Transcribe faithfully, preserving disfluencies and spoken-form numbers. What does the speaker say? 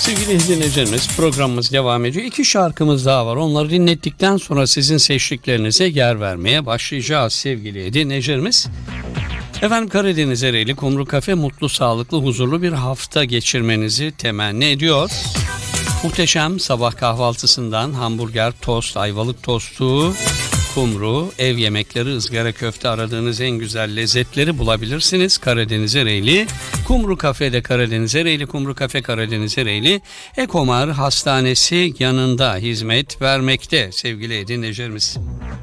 Sevgili dinleyicilerimiz, programımız devam ediyor. İki şarkımız daha var. Onları dinlettikten sonra sizin seçtiklerinize yer vermeye başlayacağız sevgili dinleyicilerimiz. Efendim, Karadeniz Ereğli Kumru Kafe mutlu, sağlıklı, huzurlu bir hafta geçirmenizi temenni ediyor. Muhteşem sabah kahvaltısından hamburger, tost, ayvalık tostu, kumru, ev yemekleri, ızgara köfte, aradığınız en güzel lezzetleri bulabilirsiniz. Karadeniz Ereğli Kumru Kafe'de, Karadeniz Ereğli Kumru Kafe, Karadeniz Ereğli Ekomar Hastanesi yanında hizmet vermekte sevgili dinleyicilerimiz.